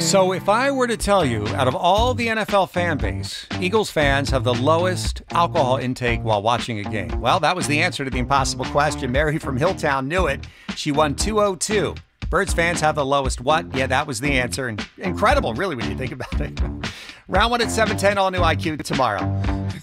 So if I were to tell you, out of all the NFL fan base, Eagles fans have the lowest alcohol intake while watching a game. Well, that was the answer to the impossible question. Mary from Hilltown knew it. She won 202. Birds fans have the lowest what? Yeah, that was the answer. And incredible, really, when you think about it. Round one at 7:10, all new IQ tomorrow.